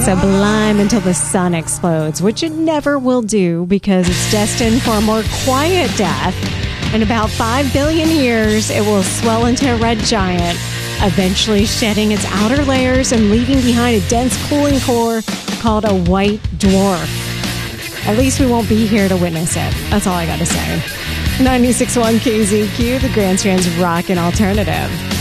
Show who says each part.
Speaker 1: sublime until the sun explodes, which it never will do because it's destined for a more quiet death. In about 5 billion years, it will swell into a red giant, eventually shedding its outer layers and leaving behind a dense cooling core called a white dwarf. At least we won't be here to witness it. That's all I gotta say. 96.1 KZQ, the Grand Strand's Rockin' Alternative.